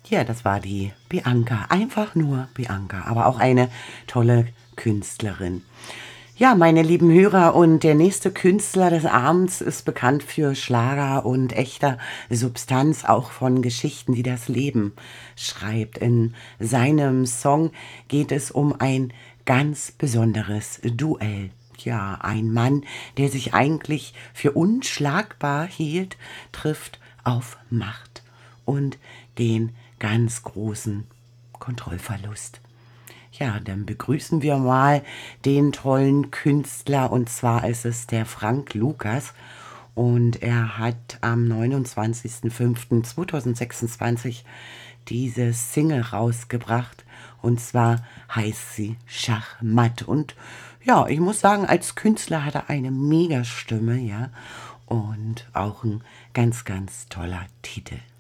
Ja, das war die Bianca. Einfach nur Bianca, aber auch eine tolle Künstlerin. Ja, meine lieben Hörer, und der nächste Künstler des Abends ist bekannt für Schlager und echter Substanz, auch von Geschichten, die das Leben schreibt. In seinem Song geht es um ein ganz besonderes Duell. Ja, ein Mann, der sich eigentlich für unschlagbar hielt, trifft auf Macht und den ganz großen Kontrollverlust. Ja, dann begrüßen wir mal den tollen Künstler, und zwar ist es der Frank Lucas, und er hat am 29.05.2026 diese Single rausgebracht, und zwar heißt sie Schachmatt. Und ja, ich muss sagen, als Künstler hat er eine Mega Stimme, ja, und auch ein ganz, ganz toller Titel.